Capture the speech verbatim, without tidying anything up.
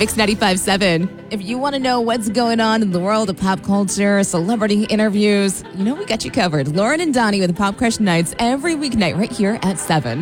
Mix ninety-five point seven. If you want to know what's going on in the world of pop culture, celebrity interviews, you know we got you covered. Lauren and Donnie with Pop Crush Nights every weeknight right here at seven.